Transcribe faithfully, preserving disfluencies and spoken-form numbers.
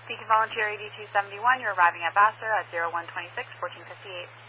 Beacon Volunteer A D two seventy-one, you're arriving at Vassar at zero one twenty-six, fourteen fifty-eight.